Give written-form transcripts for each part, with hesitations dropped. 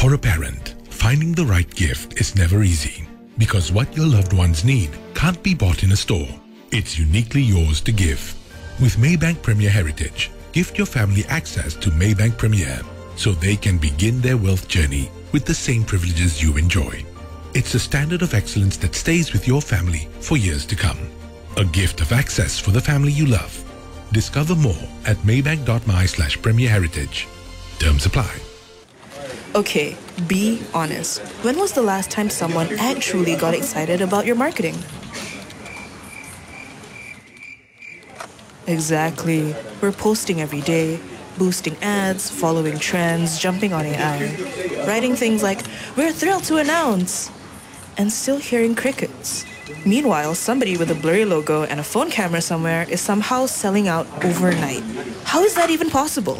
For a parent, finding the right gift is never easy because what your loved ones need can't be bought in a store. It's uniquely yours to give. With Maybank Premier Heritage, gift your family access to Maybank Premier so they can begin their wealth journey with the same privileges you enjoy. It's a standard of excellence that stays with your family for years to come. A gift of access for the family you love. Discover more at maybank.my/premierheritage. Terms apply. Okay, be honest. When was the last time someone actually got excited about your marketing? Exactly. We're posting every day, boosting ads, following trends, jumping on AI, writing things like, "We're thrilled to announce," and still hearing crickets. Meanwhile, somebody with a blurry logo and a phone camera somewhere is somehow selling out overnight. How is that even possible?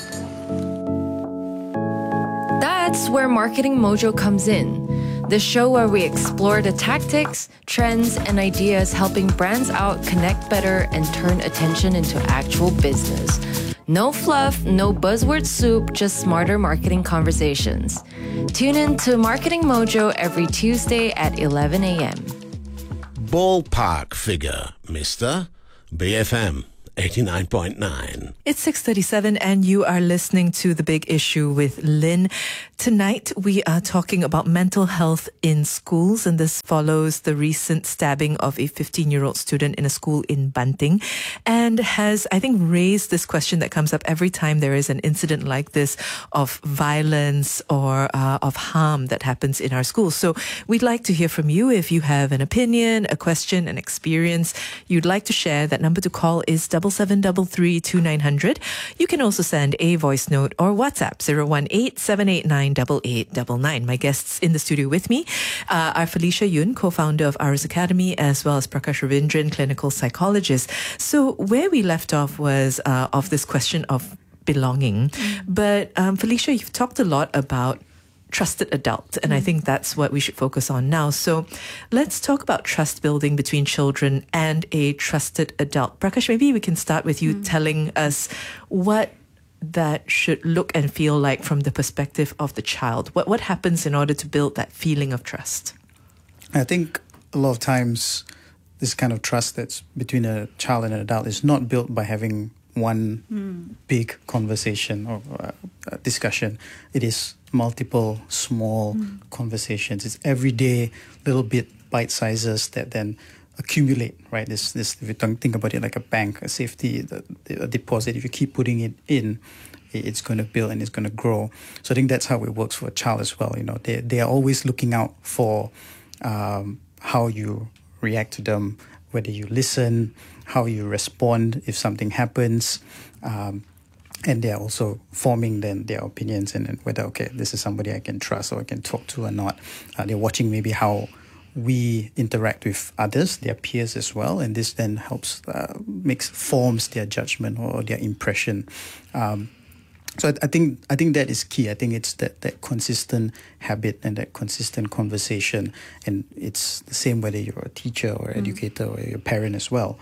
That's where Marketing Mojo comes in. The show where we explore the tactics, trends, and ideas helping brands out connect better and turn attention into actual business. No fluff, no buzzword soup, just smarter marketing conversations. Tune in to Marketing Mojo every Tuesday at 11 a.m. Ballpark figure, Mr. BFM 89.9. It's 6:37 and you are listening to The Big Issue with Lynn. Tonight we are talking about mental health in schools, and this follows the recent stabbing of a 15-year-old student in a school in Banting, and has, I think, raised this question that comes up every time there is an incident like this of violence or of harm that happens in our schools. So we'd like to hear from you. If you have an opinion, a question, an experience you'd like to share, that number to call is 77332900. You can also send a voice note or WhatsApp 018-789-8899. My guests in the studio with me are Felicia Yun, co-founder of Aris Academy, as well as Prakash Ravindran, clinical psychologist. So where we left off was of this question of belonging. But Felicia, you've talked a lot about trusted adult, and I think that's what we should focus on now. So let's talk about trust building between children and a trusted adult. Prakash, maybe we can start with you telling us what that should look and feel like from the perspective of the child. What happens in order to build that feeling of trust? I think a lot of times this kind of trust that's between a child and an adult is not built by having one big conversation or discussion. It is multiple small conversations. It's everyday little bit bite sizes that then accumulate, right? This if you think about it like a bank, a safety, a deposit, if you keep putting it in, it's going to build and it's going to grow. So I think that's how it works for a child as well. You know, they are always looking out for how you react to them, whether you listen, how you respond if something happens. And they are also forming then their opinions and whether, okay, this is somebody I can trust or I can talk to or not. They're watching maybe how we interact with others, their peers as well, and this then helps, forms their judgment or their impression. So I think that is key. I think it's that consistent habit and that consistent conversation, and it's the same whether you're a teacher or educator or you're a parent as well.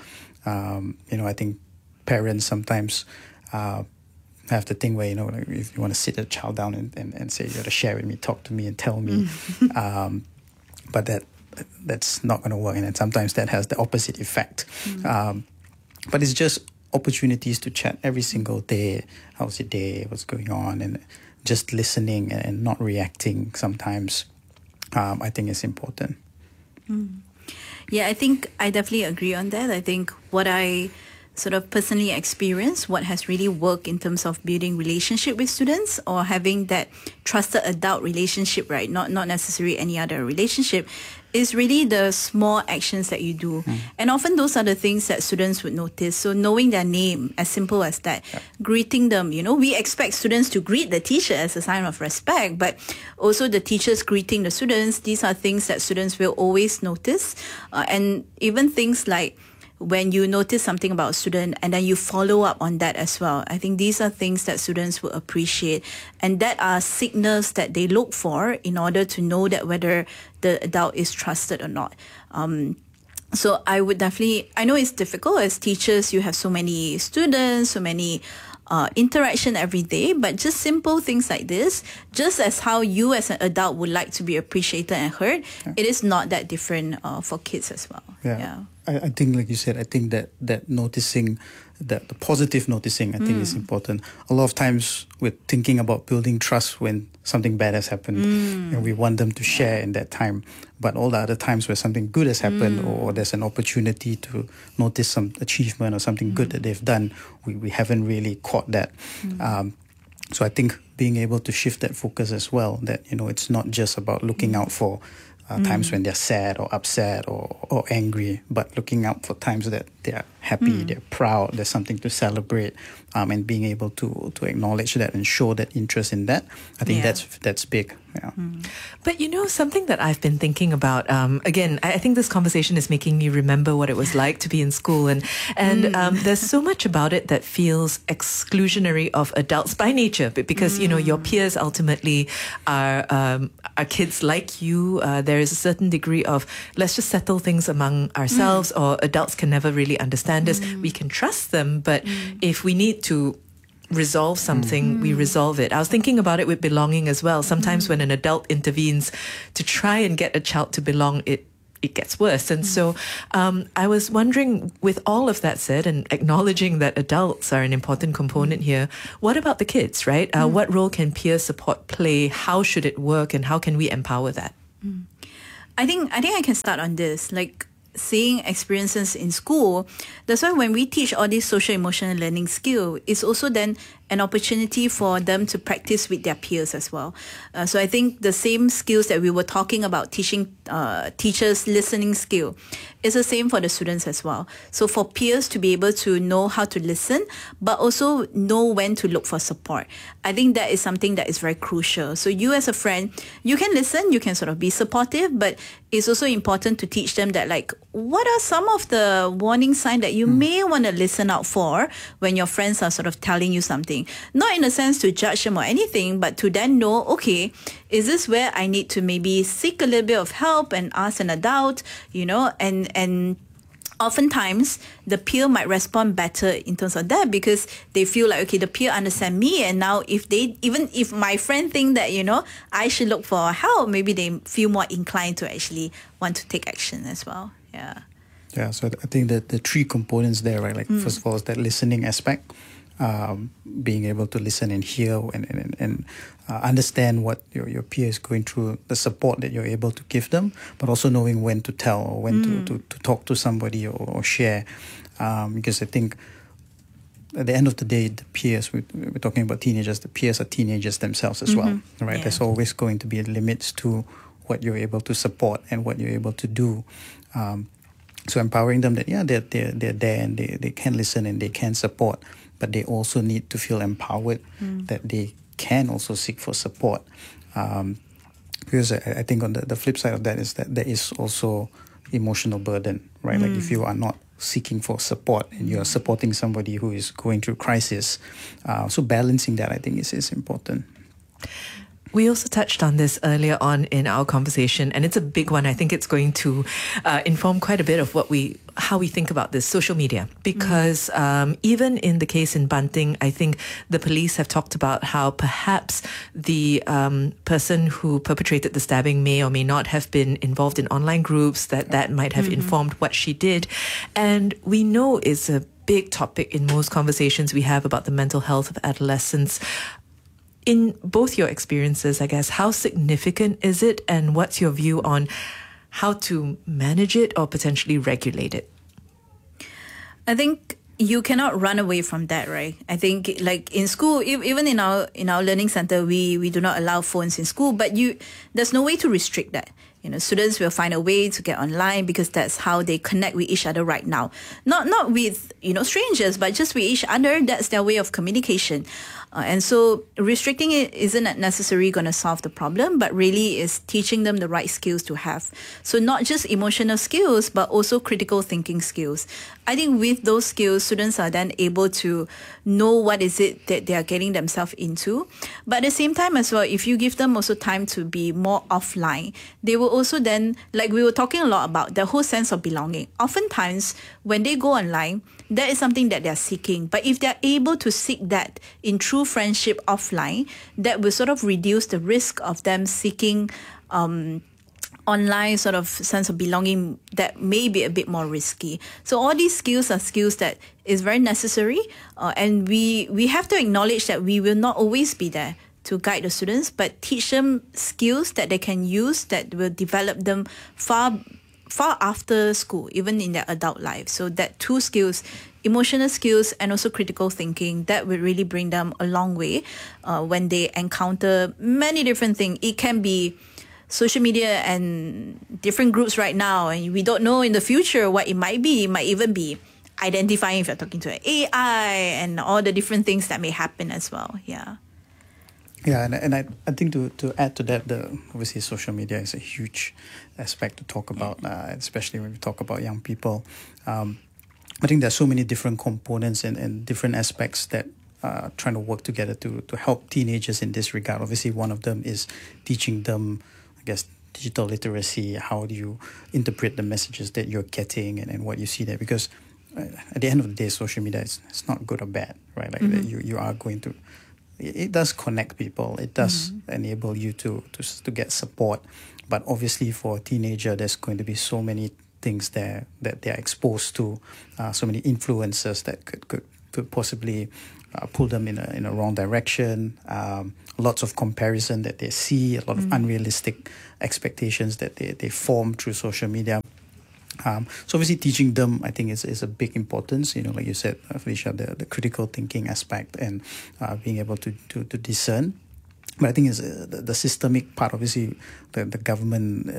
I think parents sometimes have the thing where, like if you want to sit a child down and say, you got to share with me, talk to me and tell me. But that's not going to work. And then sometimes that has the opposite effect. But it's just opportunities to chat every single day. How's your day? What's going on? And just listening and not reacting sometimes, I think is important. Yeah, I think I definitely agree on that. I think what I sort of personally experience, what has really worked in terms of building relationship with students or having that trusted adult relationship, right? Not necessarily any other relationship, is really the small actions that you do. And often those are the things that students would notice. So knowing their name, as simple as that, greeting them, we expect students to greet the teacher as a sign of respect, but also the teachers greeting the students. These are things that students will always notice. And even things like when you notice something about a student and then you follow up on that as well. I think these are things that students will appreciate, and that are signals that they look for in order to know that whether the adult is trusted or not. So I would definitely, I know it's difficult as teachers, you have so many students, so many interaction every day, but just simple things like this, just as how you as an adult would like to be appreciated and heard, it is not that different for kids as well. Yeah. I think, like you said, I think that noticing, the positive noticing, I think is important. A lot of times we're thinking about building trust when something bad has happened, and we want them to share in that time. But all the other times where something good has happened, or there's an opportunity to notice some achievement or something good that they've done, we haven't really caught that. So I think being able to shift that focus as well, that, it's not just about looking out for times when they're sad or upset or angry, but looking out for times that they're happy, they're proud, there's something to celebrate, and being able to acknowledge that and show that interest in that. I think that's big. Yeah. But something that I've been thinking about, again, I think this conversation is making me remember what it was like to be in school, and there's so much about it that feels exclusionary of adults by nature, because your peers ultimately are kids like you. There is a certain degree of, let's just settle things among ourselves, or adults can never really understand us. We can trust them, but if we need to resolve something, we resolve it. I was thinking about it with belonging as well. Sometimes when an adult intervenes to try and get a child to belong, it gets worse. And so I was wondering, with all of that said, and acknowledging that adults are an important component here, what about the kids, right? What role can peer support play? How should it work? And how can we empower that? I think I can start on this. Like, seeing experiences in school, that's why when we teach all these social emotional learning skill, it's also then an opportunity for them to practice with their peers as well. So I think the same skills that we were talking about teaching teachers listening skill is the same for the students as well. So for peers to be able to know how to listen, but also know when to look for support. I think that is something that is very crucial. So you as a friend, you can listen, you can sort of be supportive, but it's also important to teach them that, like, what are some of the warning signs that you may want to listen out for when your friends are sort of telling you something. Not in a sense to judge them or anything, but to then know, okay, is this where I need to maybe seek a little bit of help and ask an adult, and oftentimes the peer might respond better in terms of that, because they feel like, okay, the peer understand me, and now even if my friend think that, I should look for help, maybe they feel more inclined to actually want to take action as well. Yeah, so I think that the three components there, right? Like, first of all, is that listening aspect, being able to listen and hear and understand what your peer is going through, the support that you're able to give them, but also knowing when to tell or when to talk to somebody or share. Because I think at the end of the day, the peers, we're talking about teenagers, the peers are teenagers themselves as well, right? Yeah. There's always going to be limits to what you're able to support and what you're able to do. So empowering them that, they're there and they can listen and they can support, but they also need to feel empowered that they can also seek for support. Because I think on the flip side of that is that there is also emotional burden, right? Like, if you are not seeking for support and you're supporting somebody who is going through crisis, so balancing that, I think, is important. We also touched on this earlier on in our conversation, and it's a big one. I think it's going to inform quite a bit of how we think about this, social media. Because even in the case in Banting, I think the police have talked about how perhaps the person who perpetrated the stabbing may or may not have been involved in online groups, that might have informed what she did. And we know it's a big topic in most conversations we have about the mental health of adolescents. In both your experiences, I guess, how significant is it, and what's your view on how to manage it or potentially regulate it? I think you cannot run away from that, right? I think, like, in school, even in our learning center, we do not allow phones in school, but there's no way to restrict that. Students will find a way to get online because that's how they connect with each other right now. Not with, strangers, but just with each other. That's their way of communication. And so restricting it isn't necessarily going to solve the problem, but really is teaching them the right skills to have. So not just emotional skills, but also critical thinking skills. I think with those skills, students are then able to know what is it that they are getting themselves into. But at the same time as well, if you give them also time to be more offline, they will also then, like we were talking a lot about the whole sense of belonging. Oftentimes, when they go online, that is something that they're seeking. But if they're able to seek that in true friendship offline, that will sort of reduce the risk of them seeking online sort of sense of belonging that may be a bit more risky. So all these skills are skills that is very necessary, and we have to acknowledge that we will not always be there to guide the students, but teach them skills that they can use that will develop them far after school, even in their adult life. So that two skills, emotional skills and also critical thinking, that will really bring them a long way when they encounter many different things. It can be social media and different groups right now, and we don't know in the future what it might be. It might even be identifying if you're talking to an AI and all the different things that may happen as well. Yeah. Yeah, and I think to add to that, obviously social media is a huge aspect to talk about, especially when we talk about young people. I think there's so many different components and different aspects that trying to work together to help teenagers in this regard. Obviously, one of them is teaching them, I guess, digital literacy. How do you interpret the messages that you're getting and what you see there? Because at the end of the day, social media is not good or bad, right? Like you are going to. It does connect people. It does enable you to get support. But obviously for a teenager, there's going to be so many things there that they're exposed to, so many influences that could possibly pull them in a wrong direction. Lots of comparison that they see, a lot of unrealistic expectations that they form through social media. So obviously teaching them, I think, is a big importance. Like you said, Felicia, the critical thinking aspect and being able to discern. But I think is the systemic part. Obviously, the government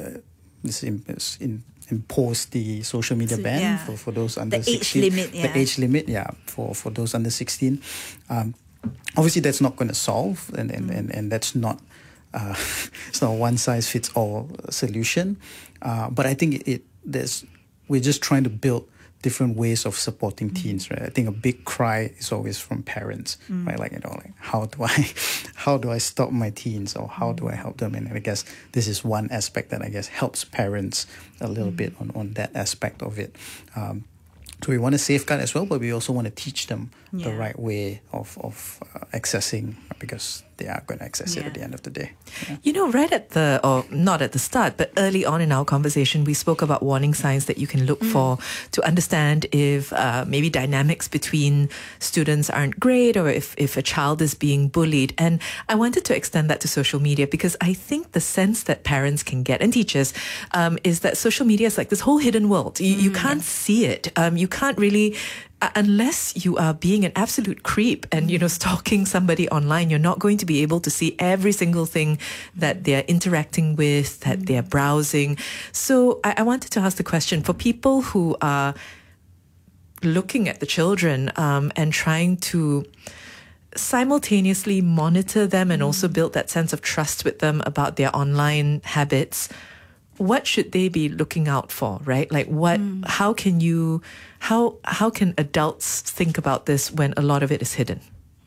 imposed the social media ban for those under 16. The age limit, for those under 16. Obviously, that's not going to solve, and that's not. It's not a one size fits all solution. But I think we're just trying to build different ways of supporting teens, right? I think a big cry is always from parents, right? Like, how do I stop my teens, or how do I help them? And I guess this is one aspect that I guess helps parents a little bit on that aspect of it. So we want to safeguard as well, but we also want to teach them the right way of accessing, because they are going to access it at the end of the day. Yeah. Right or not at the start, but early on in our conversation, we spoke about warning signs that you can look for to understand if maybe dynamics between students aren't great, or if a child is being bullied. And I wanted to extend that to social media, because I think the sense that parents can get, and teachers, is that social media is like this whole hidden world. You can't see it. You can't really, unless you are being an absolute creep and, stalking somebody online, you're not going to be able to see every single thing that they're interacting with, that they're browsing. So I wanted to ask the question, for people who are looking at the children and trying to simultaneously monitor them and also build that sense of trust with them about their online habits, what should they be looking out for, right? Like how can adults think about this when a lot of it is hidden?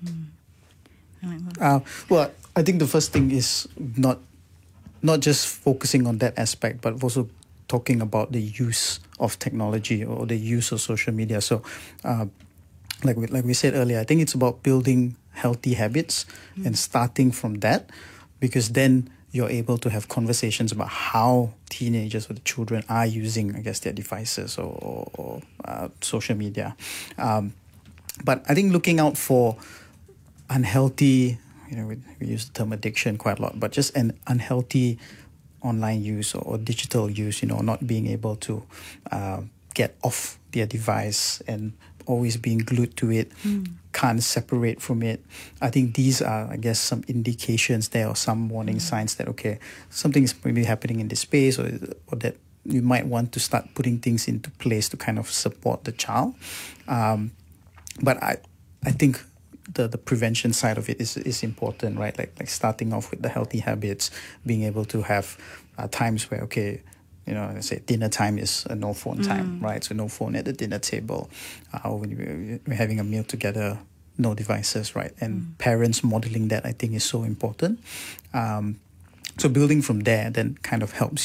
Well, I think the first thing is not just focusing on that aspect, but also talking about the use of technology or the use of social media. So, like we said earlier, I think it's about building healthy habits and starting from that, because then you're able to have conversations about how teenagers or the children are using, I guess, their devices or social media. But I think looking out for unhealthy, we use the term addiction quite a lot, but just an unhealthy online use or digital use, not being able to get off their device and always being glued to it, can't separate from it. I think these are, I guess, some indications there, or some warning signs that, okay, something is maybe happening in this space, or that you might want to start putting things into place to kind of support the child. But I think the prevention side of it is important, right? Like starting off with the healthy habits, being able to have times where, okay, let's say dinner time is a no phone time, right? So no phone at the dinner table. When we're having a meal together, no devices, right? And parents modeling that, I think, is so important. So building from there then kind of helps you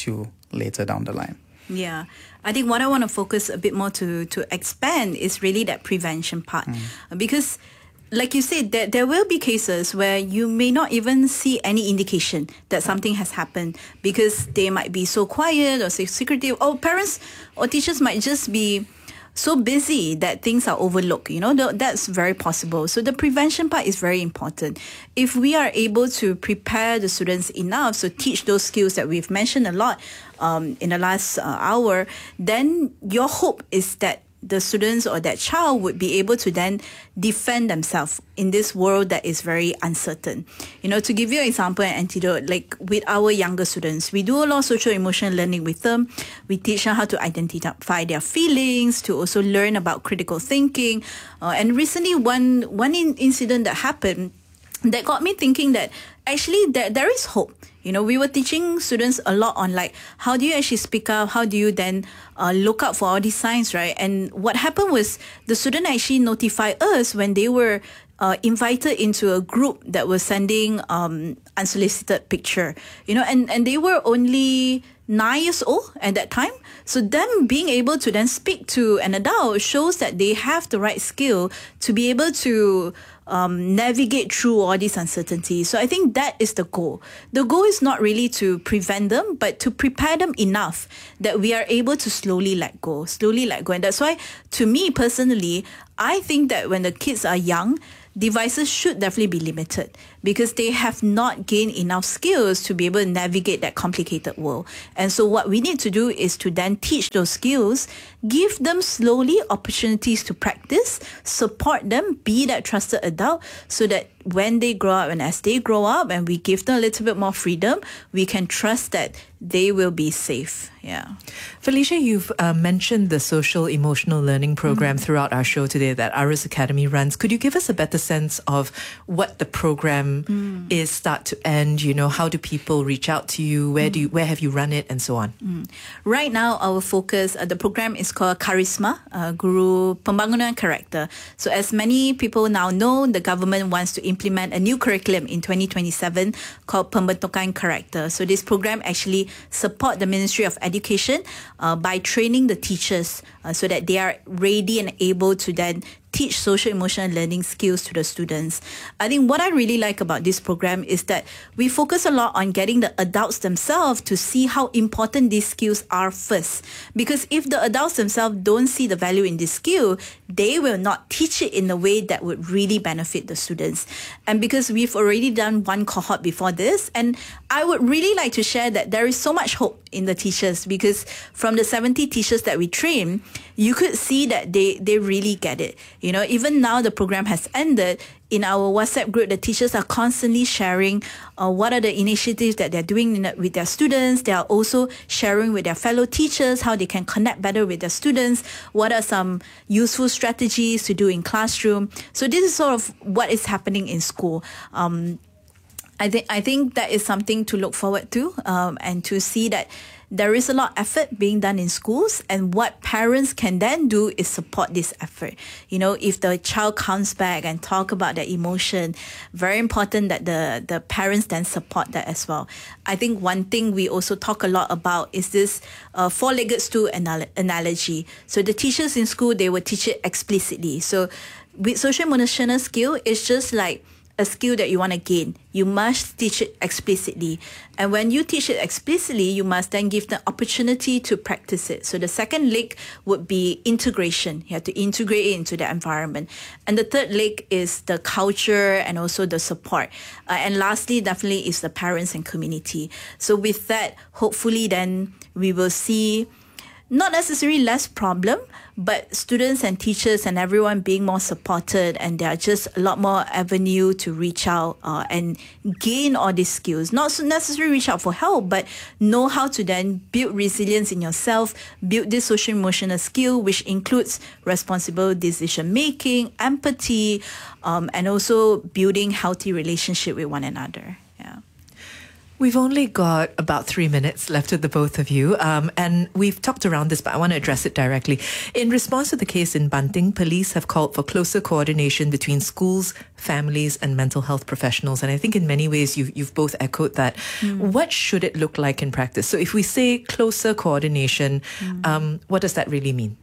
later down the line. Yeah, I think what I want to focus a bit more to expand is really that prevention part. Because like you said, there will be cases where you may not even see any indication that something has happened because they might be so quiet or so secretive, or parents or teachers might just be so busy that things are overlooked. That's very possible. So the prevention part is very important. If we are able to prepare the students enough, so teach those skills that we've mentioned a lot in the last hour, then your hope is that the students or that child would be able to then defend themselves in this world that is very uncertain. To give you an example, an antidote, like with our younger students, we do a lot of social emotional learning with them. We teach them how to identify their feelings, to also learn about critical thinking. And recently, one incident that happened that got me thinking that actually there is hope. We were teaching students a lot on like, how do you actually speak up? How do you then look out for all these signs, right? And what happened was the student actually notified us when they were invited into a group that was sending unsolicited picture, and they were only 9 years old at that time. So them being able to then speak to an adult shows that they have the right skill to be able to navigate through all these uncertainties. So I think that is the goal. The goal is not really to prevent them, but to prepare them enough that we are able to slowly let go. And that's why, to me personally, I think that when the kids are young, devices should definitely be limited because they have not gained enough skills to be able to navigate that complicated world. And so what we need to do is to then teach those skills, give them slowly opportunities to practice, support them, be that trusted adult, so that when they grow up and as they grow up and we give them a little bit more freedom, we can trust that they will be safe. Yeah. Felicia, you've mentioned the social emotional learning program throughout our show today that Aris Academy runs. Could you give us a better sense of what the program is start to end? How do people reach out to you? Where have you run it, and so on? Right now, our focus, the program is called Karisma, Guru Pembangunan Karakter. So as many people now know, the government wants to implement a new curriculum in 2027 called Pembentukan Karakter. So this program actually support the Ministry of Education by training the teachers so that they are ready and able to then teach social emotional learning skills to the students. I think what I really like about this program is that we focus a lot on getting the adults themselves to see how important these skills are first. Because if the adults themselves don't see the value in this skill, they will not teach it in a way that would really benefit the students. And because we've already done one cohort before this, and I would really like to share that there is so much hope in the teachers, because from the 70 teachers that we train, you could see that they really get it. Even now the program has ended, in our WhatsApp group, the teachers are constantly sharing what are the initiatives that they're doing with their students. They are also sharing with their fellow teachers how they can connect better with their students. What are some useful strategies to do in classroom? So this is sort of what is happening in school. I think that is something to look forward to, and to see that there is a lot of effort being done in schools, and what parents can then do is support this effort. If the child comes back and talk about their emotion, very important that the parents then support that as well. I think one thing we also talk a lot about is this four-legged stool analogy. So the teachers in school, they will teach it explicitly. So with social emotional skill, it's just like a skill that you want to gain. You must teach it explicitly. And when you teach it explicitly, you must then give the opportunity to practice it. So the second leg would be integration. You have to integrate it into the environment. And the third leg is the culture and also the support. And lastly, definitely is the parents and community. So with that, hopefully then we will see not necessarily less problem, but students and teachers and everyone being more supported, and there are just a lot more avenue to reach out and gain all these skills. Not so necessarily reach out for help, but know how to then build resilience in yourself, build this social emotional skill, which includes responsible decision making, empathy, and also building healthy relationship with one another. Yeah. We've only got about 3 minutes left with the both of you, and we've talked around this, but I want to address it directly. In response to the case in Banting, police have called for closer coordination between schools, families, and mental health professionals. And I think in many ways you've both echoed that. What should it look like in practice? So if we say closer coordination, what does that really mean?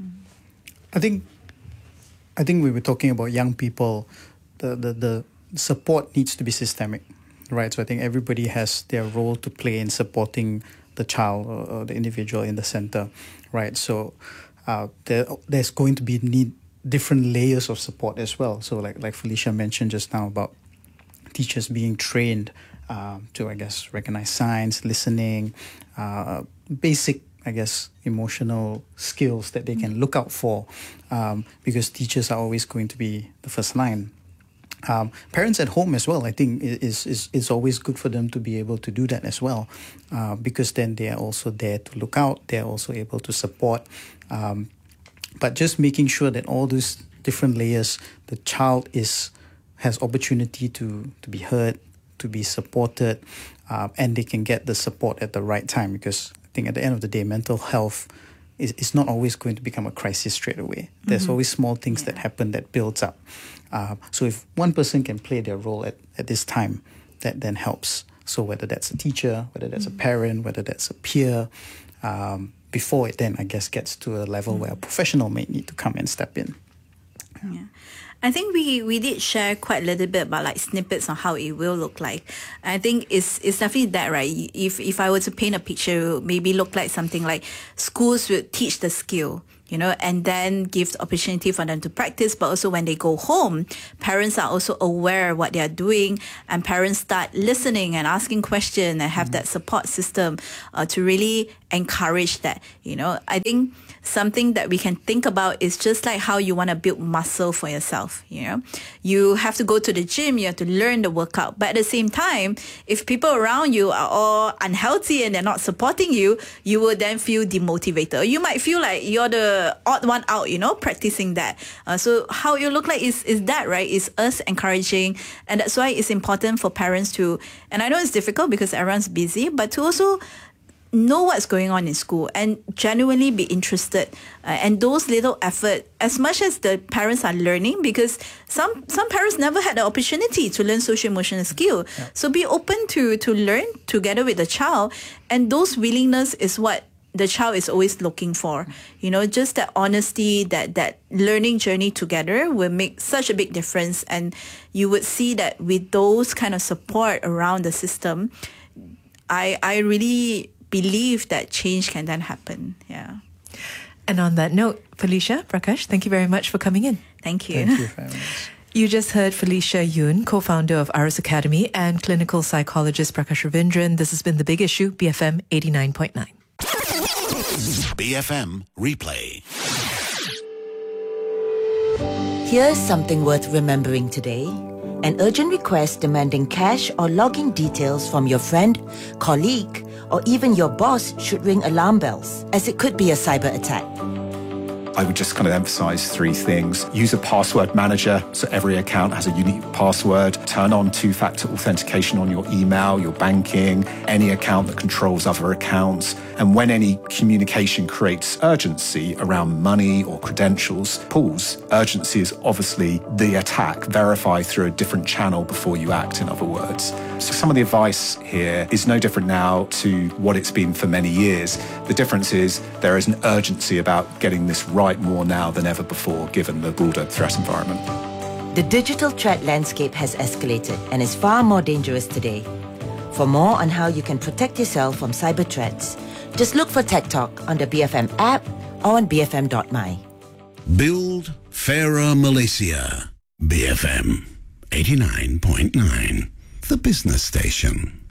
I think we were talking about young people. The support needs to be systemic. Right, so I think everybody has their role to play in supporting the child or the individual in the center, right? So there's going to be different layers of support as well. So like Felicia mentioned just now about teachers being trained to, I guess, recognize signs, listening, basic, I guess, emotional skills that they can look out for, because teachers are always going to be the first line. Parents at home as well, I think, is always good for them to be able to do that as well, because then they are also there to look out, they're also able to support. But just making sure that all those different layers, the child has opportunity to be heard, to be supported, and they can get the support at the right time, because I think at the end of the day, mental health is not always going to become a crisis straight away. There's always small things that happen that builds up. So if one person can play their role at this time, that then helps. So whether that's a teacher, whether that's a parent, whether that's a peer, before it then, I guess, gets to a level where a professional may need to come and step in. Yeah. I think we did share quite a little bit about like snippets on how it will look like. I think it's definitely that, right? If I were to paint a picture, it would maybe look like something like schools would teach the skill, and then give the opportunity for them to practice. But also when they go home, parents are also aware of what they are doing, and parents start listening and asking questions and have that support system to really encourage that. I think something that we can think about is just like how you want to build muscle for yourself. You have to go to the gym, you have to learn the workout. But at the same time, if people around you are all unhealthy and they're not supporting you, you will then feel demotivated. You might feel like you're the odd one out, practicing that. So how you look like is that, right? Is us encouraging. And that's why it's important for parents to, and I know it's difficult because everyone's busy, but to also know what's going on in school and genuinely be interested. And those little effort, as much as the parents are learning, because some parents never had the opportunity to learn social emotional skill. Yeah. So be open to learn together with the child. And those willingness is what the child is always looking for. Just that honesty, that learning journey together will make such a big difference. And you would see that with those kind of support around the system, I really believe that change can then happen. Yeah. And on that note, Felicia, Prakash, thank you very much for coming in. Thank you. Thank you very much. You just heard Felicia Yoon, co-founder of Aris Academy, and clinical psychologist Prakash Ravindran. This has been The Big Issue, BFM 89.9. BFM Replay. Here's something worth remembering today. An urgent request demanding cash or login details from your friend, colleague, or even your boss should ring alarm bells, as it could be a cyber attack. I would just kind of emphasize 3 things. Use a password manager, so every account has a unique password. Turn on 2-factor authentication on your email, your banking, any account that controls other accounts. And when any communication creates urgency around money or credentials, pause. Urgency is obviously the attack. Verify through a different channel before you act, in other words. So some of the advice here is no different now to what it's been for many years. The difference is there is an urgency about getting this right more now than ever before, given the broader threat environment. The digital threat landscape has escalated and is far more dangerous today. For more on how you can protect yourself from cyber threats, just look for Tech Talk on the BFM app or on bfm.my. Build Fairer Malaysia. BFM 89.9, the business station.